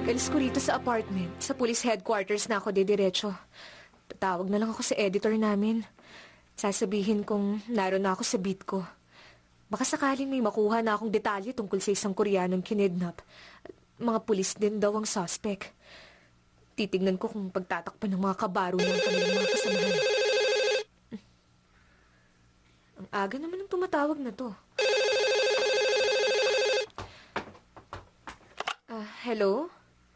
Pag-alis ko rito sa apartment, sa police headquarters na ako didiretso. Tatawag na lang ako sa editor namin. Sasabihin kong naroon na ako sa beat ko. Baka sakaling may makuha na akong detalye tungkol sa isang Koreanong kinidnap. Mga pulis din daw ang suspect. Titignan ko kung pagtatakpan ng mga kabaro ng kanilang mga kasamahan. Ang aga naman ng tumatawag na to. Hello?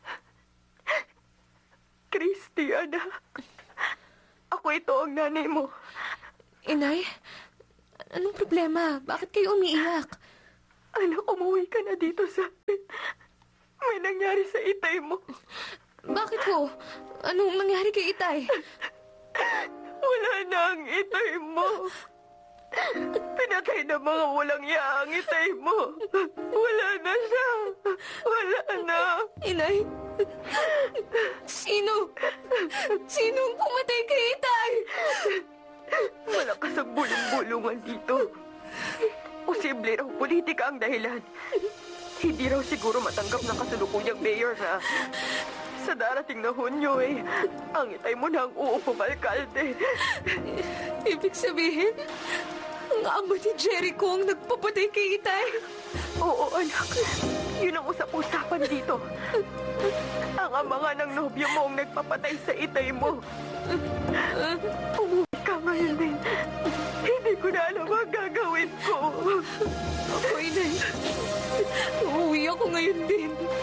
Christiana, ako ito ang nanay mo. Inay? Anong problema? Bakit kayo umiiyak? Anak, umuwi ka na dito sa akin. May nangyari sa itay mo. Bakit ho? Anong nangyari kay Itay? Wala na ang itay mo. Pinatay na mga walang yaang itay mo. Wala na siya. Wala na. Inay? Sino? Sinong pumatay kay Itay? Malakas ang bulong-bulungan dito. Posible raw politika ang dahilan. Hindi raw siguro matanggap ng kasalukuyang mayor na sa darating na Hunyo ang itay mo na ang uupong alkalde. Ibig sabihin, ang ama ni Jericho ang nagpapatay kay Itay. Oo, anak. Yun ang usap-usapan dito. Ang ama nga ng nobyo mo ang nagpapatay sa itay mo. Umuwi ka ngayon din. Hindi ko na alam ang gagawin ko. Ako, Inay. Uuwi ako ngayon din.